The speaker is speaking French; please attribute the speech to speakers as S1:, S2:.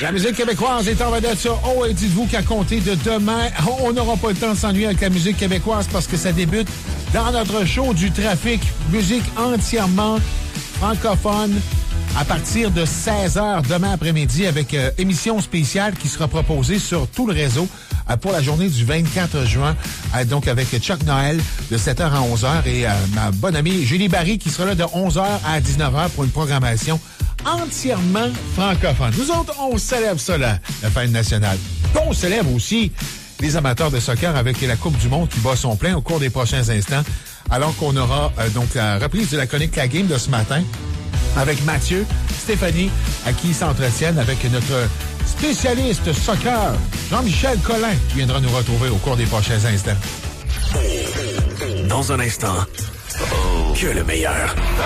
S1: La musique québécoise est en vedette sur Oh, et dites-vous qu'à compter de demain, on n'aura pas le temps de s'ennuyer avec la musique québécoise parce que ça débute dans notre show du trafic. Musique entièrement francophone à partir de 16h demain après-midi avec émission spéciale qui sera proposée sur tout le réseau pour la journée du 24 juin. Donc avec Chuck Noël de 7h à 11h et ma bonne amie Julie Barry qui sera là de 11h à 19h pour une programmation entièrement francophone. Nous autres, on célèbre ça, la fête nationale. On célèbre aussi les amateurs de soccer avec la Coupe du Monde qui bat son plein au cours des prochains instants, alors qu'on aura donc la reprise de la chronique La Game de ce matin avec Mathieu, Stéphanie, à qui ils s'entretiennent avec notre spécialiste soccer, Jean-Michel Collin, qui viendra nous retrouver au cours des prochains instants.
S2: Dans un instant, que le meilleur.